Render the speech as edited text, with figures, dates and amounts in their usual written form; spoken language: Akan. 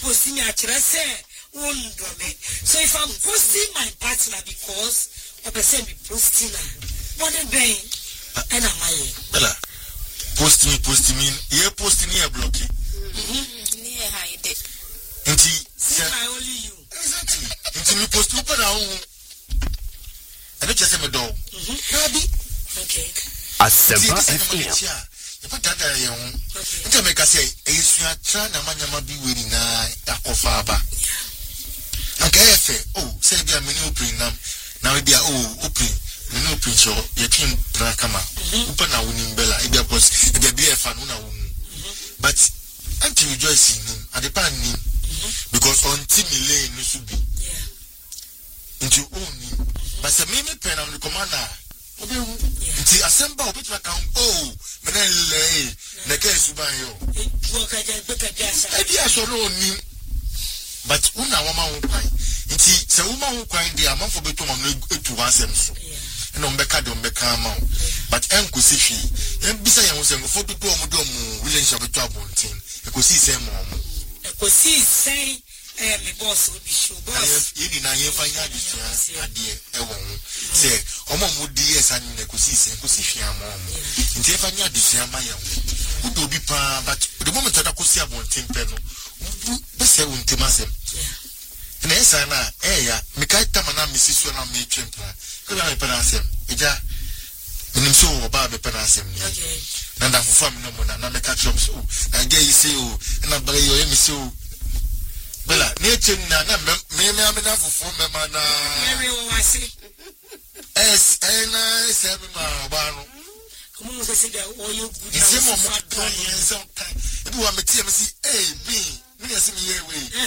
posting me so if I'm posting my partner because I person be posting what the brain and am I Bella post me here posting here blocking near hide it until I only you exactly until me post open now and it just me do okay Asempa FM But that I own. Until make us say, a try na manyama be winning na akofaba. Oh, say be a mini open now be a open. Mini open show, your king Prakama. Open a winning bella, if there was a be a fan. But until rejoicing him at the pan because on Timmy Lane should be into own him. But the meme pen on the commander. Nti asemba obi twa kan menele na ka suban yo ebi asoro onim but una wama wo kwan nti se woma wo kwan dia amafo beto ma no etu asem so eno mbeka de mbeka ma but enkosi hwi bisa ye wo se ngofo dodo omo relationship beto abontin ekosi se mo ekosi se me boss will be show boss you na ye fa nya ade ewo say omo mudi yes and ne kosi se kosi hwia mo nti e fa nya de hwia ma ya wo do bi pa but the moment that kosi abontin pe no be say wonti masem na esa na ya me kai tama na misiso na me twempra ko na me pa na sem eja nim so oba be pa na sem ni na nda fufa me no mo na me ka trom so na ge yi say o na bare yo ye mi so Bella, nature na me na fufu me mana. Mary wasi. Es na se me ma ba no. Come on say that all you good. Ise mo mo kan yen so kan. Ebi wa me tie me si, "Hey, me, me yesi me ye we."